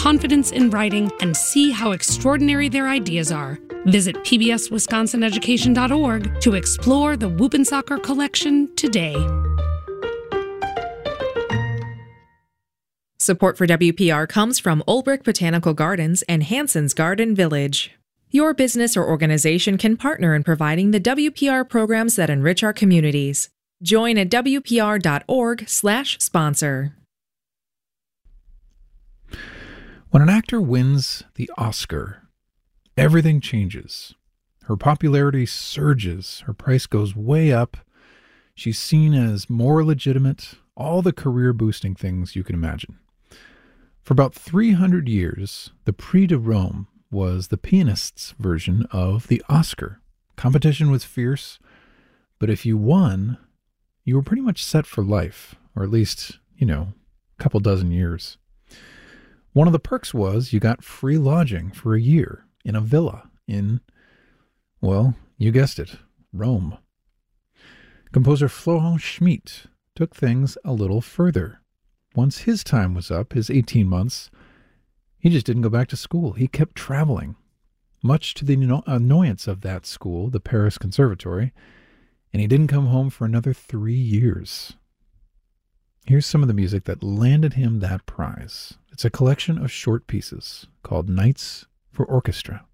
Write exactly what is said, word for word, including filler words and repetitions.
confidence in writing and see how extraordinary their ideas are. Visit p b s wisconsin education dot org to explore the Whoop'N' collection today. Support for W P R comes from Olbrich Botanical Gardens and Hanson's Garden Village. Your business or organization can partner in providing the W P R programs that enrich our communities. Join at w p r dot org slash sponsor. When an actor wins the Oscar, everything changes. Her popularity surges, her price goes way up, she's seen as more legitimate, all the career-boosting things you can imagine. For about three hundred years, the Prix de Rome was the pianist's version of the Oscar. Competition was fierce, but if you won, you were pretty much set for life, or at least, you know, a couple dozen years. One of the perks was you got free lodging for a year in a villa in, well, you guessed it, Rome. Composer Florent Schmitt took things a little further. Once his time was up, his eighteen months, he just didn't go back to school. He kept traveling, much to the anno- annoyance of that school, the Paris Conservatory, and he didn't come home for another three years. Here's some of the music that landed him that prize. It's a collection of short pieces called Nights for Orchestra.